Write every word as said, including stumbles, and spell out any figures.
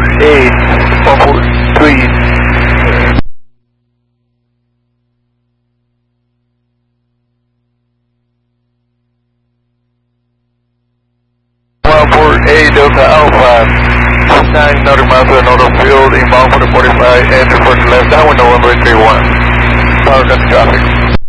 eight, one four three. one four eight Delta Alpha, nine nautical miles to another field, inbound for the forty-five, enter for the left downwind November three one. Power gun traffic.